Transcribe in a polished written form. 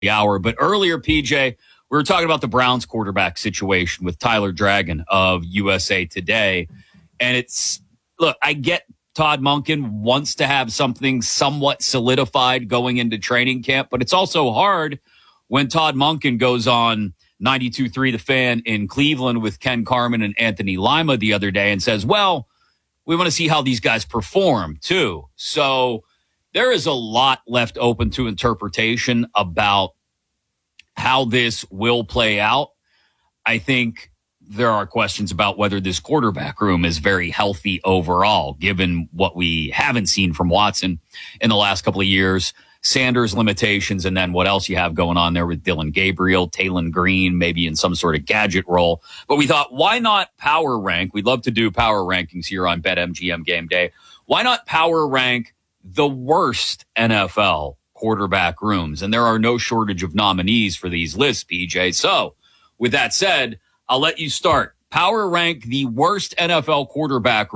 the hour. But earlier, PJ, we were talking about the Browns quarterback situation with Tyler Dragon of USA Today. And look, I get Todd Monken wants to have something somewhat solidified going into training camp, but it's also hard when Todd Monken goes on 92.3 The Fan in Cleveland with Ken Carman and Anthony Lima the other day and says, well, we want to see how these guys perform too. So there is a lot left open to interpretation about how this will play out. I think there are questions about whether this quarterback room is very healthy overall, given what we haven't seen from Watson in the last couple of years. Sanders limitations, and then what else you have going on there with Dylan Gabriel, Taylon Green, maybe in some sort of gadget role. But we thought, why not power rank? We'd love to do power rankings here on BetMGM Game Day. Why not power rank the worst NFL quarterback rooms? And there are no shortage of nominees for these lists, PJ. So with that said, I'll let you start. Power rank the worst NFL quarterback